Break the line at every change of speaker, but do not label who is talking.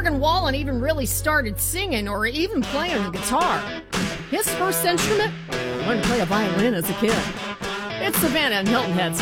Morgan Wallen even really started singing or even playing the guitar. His first instrument? He learned to play a violin as a kid. It's Savannah and Hilton Head.